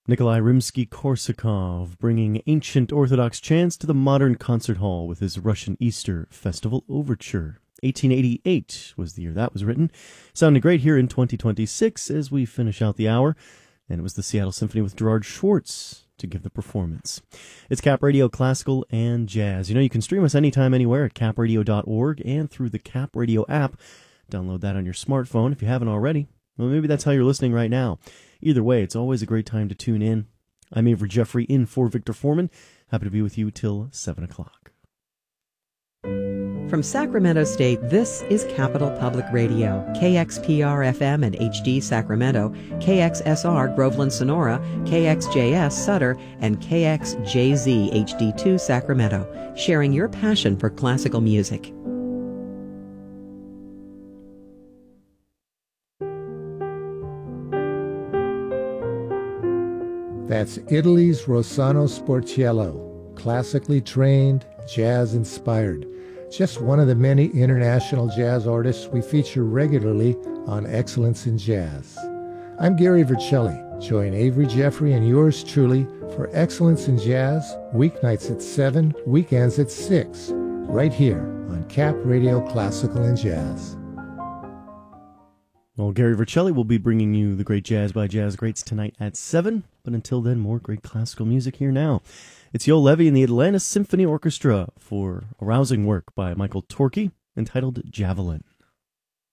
Nikolai Rimsky-Korsakov, bringing ancient Orthodox chants to the modern concert hall with his Russian Easter Festival Overture. 1888 was the year that was written. Sounding great here in 2026 as we finish out the hour. And it was the Seattle Symphony with Gerard Schwartz to give the performance. It's Cap Radio Classical and Jazz. You know, you can stream us anytime, anywhere at capradio.org and through the Cap Radio app. Download that on your smartphone if you haven't already. Well, maybe that's how you're listening right now. Either way, it's always a great time to tune in. I'm Avery Jeffrey in for Victor Foreman. Happy to be with you till 7 o'clock. From Sacramento State, this is Capital Public Radio, KXPR-FM and HD Sacramento, KXSR Groveland Sonora, KXJS Sutter, and KXJZ HD2 Sacramento, sharing your passion for classical music. That's Italy's Rossano Sportiello, classically trained, jazz-inspired. Just one of the many international jazz artists we feature regularly on Excellence in Jazz. I'm Gary Vercelli. Join Avery Jeffrey and yours truly for Excellence in Jazz, weeknights at 7, weekends at 6, right here on Cap Radio Classical and Jazz. Well, Gary Vercelli will be bringing you the great jazz by jazz greats tonight at 7, but until then, more great classical music here now. It's Yo Levy and the Atlanta Symphony Orchestra for a rousing work by Michael Torkey entitled Javelin.